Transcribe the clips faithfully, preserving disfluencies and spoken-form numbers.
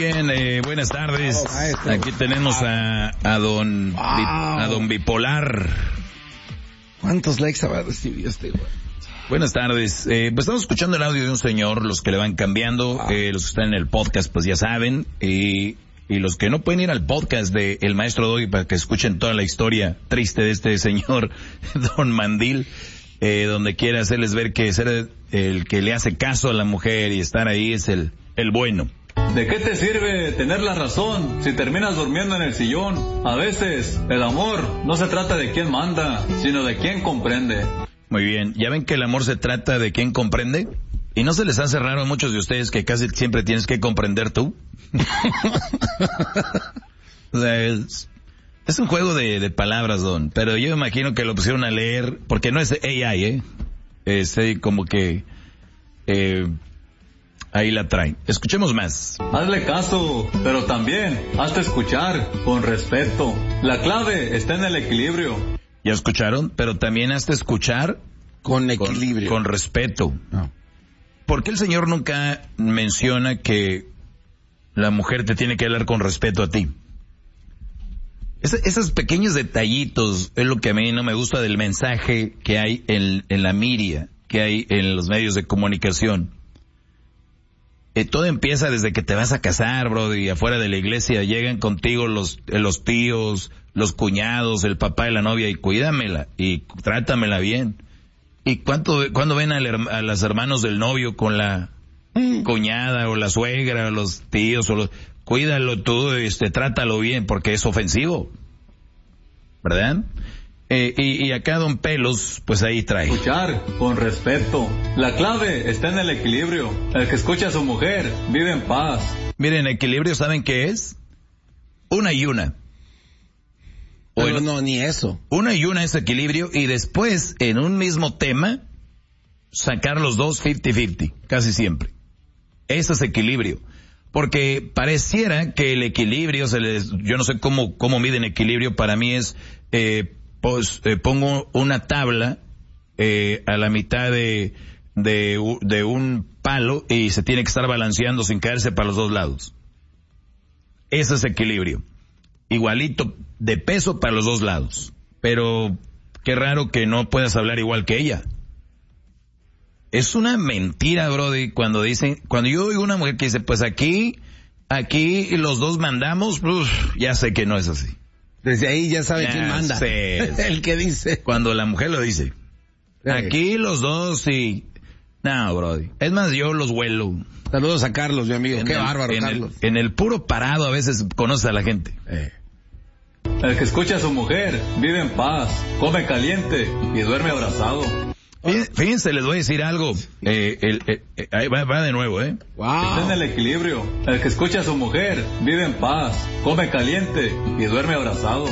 bien, eh, buenas tardes. Oh, aquí tenemos a, a don wow. Bi, a don Bipolar. ¿Cuántos likes habrá recibido este güey? Buenas tardes. Eh, pues estamos escuchando el audio de un señor, los que le van cambiando, wow. eh, los que están en el podcast, pues ya saben, y, y los que no pueden ir al podcast de El Maestro Doggy para que escuchen toda la historia triste de este señor, don Mandil, eh, donde quiere hacerles ver que ser el que le hace caso a la mujer y estar ahí es el, el bueno. ¿De qué te sirve tener la razón si terminas durmiendo en el sillón? A veces, el amor no se trata de quién manda, sino de quién comprende. Muy bien, ¿ya ven que el amor se trata de quién comprende? ¿Y no se les hace raro a muchos de ustedes que casi siempre tienes que comprender tú? O sea, es, es un juego de, de palabras, don, pero yo imagino que lo pusieron a leer, porque no es A I, ¿eh? Es eh, como que... Eh, ahí la traen. Escuchemos más. Hazle caso, pero también hazte escuchar con respeto. La clave está en el equilibrio. ¿Ya escucharon? Pero también hazte escuchar con equilibrio. Con, con respeto. No. ¿Por qué el Señor nunca menciona que la mujer te tiene que hablar con respeto a ti? Es, esos pequeños detallitos es lo que a mí no me gusta del mensaje que hay en, en la media, que hay en los medios de comunicación. Eh, todo empieza desde que te vas a casar, bro, y afuera de la iglesia llegan contigo los, eh, los tíos, los cuñados, el papá de la novia, y cuídamela, y trátamela bien. ¿Y cuánto, cuándo ven a, a los hermanos del novio con la mm. cuñada, o la suegra, o los tíos, o los, cuídalo tú, este, trátalo bien, porque es ofensivo, ¿verdad? Eh, y, y acá don Pelos, pues ahí trae. Escuchar con respeto. La clave está en el equilibrio. El que escucha a su mujer vive en paz. Miren, equilibrio, ¿saben qué es? Una y una. O Pero el, no, ni eso. Una y una es equilibrio, y después, en un mismo tema, sacar los dos cincuenta cincuenta, casi siempre. Eso es equilibrio. Porque pareciera que el equilibrio, se les, yo no sé cómo, cómo miden equilibrio, para mí es... Eh, Pues eh, pongo una tabla eh, a la mitad de, de de un palo y se tiene que estar balanceando sin caerse para los dos lados. Ese es equilibrio. Igualito de peso para los dos lados. Pero qué raro que no puedas hablar igual que ella. Es una mentira, brody, cuando dicen, cuando yo oigo una mujer que dice, pues aquí, aquí los dos mandamos, uf, ya sé que no es así. Desde ahí ya sabe ya quién manda. Sé. El que dice. Cuando la mujer lo dice. Sí. Aquí los dos y... No, brody. Es más, yo los huelo. Saludos a Carlos, mi amigo. En Qué el, bárbaro, en Carlos. El, en el puro parado a veces conoce a la gente. Eh. El que escucha a su mujer vive en paz, come caliente y duerme abrazado. Fíjense, les voy a decir algo. Eh, el, eh, eh, ahí va, va de nuevo, ¿eh? Wow. Está en el equilibrio. El que escucha a su mujer vive en paz, come caliente y duerme abrazado.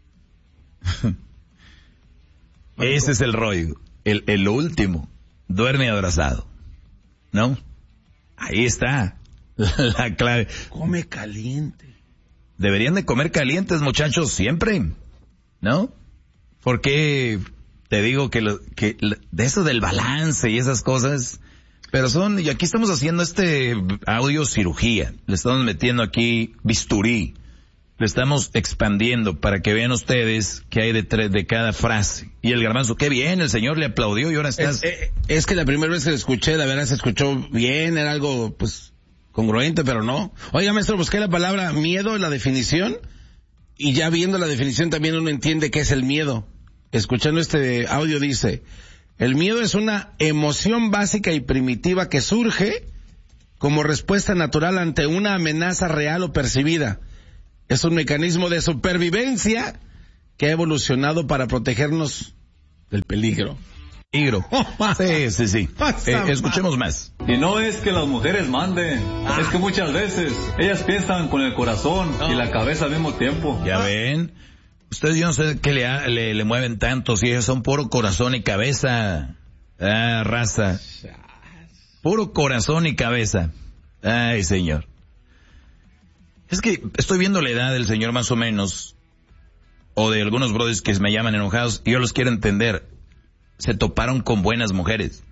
Ese es el rollo. El, el último. Duerme abrazado. ¿No? Ahí está la clave. Come caliente. Deberían de comer calientes, muchachos, siempre. ¿No? Porque... Te digo que, lo, que de eso del balance y esas cosas, pero son, y aquí estamos haciendo este audio cirugía, le estamos metiendo aquí bisturí, le estamos expandiendo para que vean ustedes qué hay detrás de cada frase. Y el garbanzo, qué bien, el señor le aplaudió y ahora estás... Es, es, es que la primera vez que lo escuché, la verdad se escuchó bien, era algo, pues, congruente, pero no. Oiga, maestro, busqué la palabra miedo en la definición, y ya viendo la definición también uno entiende qué es el miedo. Escuchando este audio dice, el miedo es una emoción básica y primitiva que surge como respuesta natural ante una amenaza real o percibida. Es un mecanismo de supervivencia que ha evolucionado para protegernos del peligro. Peligro. Sí, sí, sí. Eh, escuchemos más. Y no es que las mujeres manden, ah. es que muchas veces ellas piensan con el corazón no. y la cabeza al mismo tiempo. Ya ven. Ustedes yo no sé qué le, le, le mueven tanto, si ellos son puro corazón y cabeza. Ah, raza. Puro corazón y cabeza. Ay, señor. Es que estoy viendo la edad del señor más o menos, o de algunos brothers que me llaman enojados, y yo los quiero entender. Se toparon con buenas mujeres.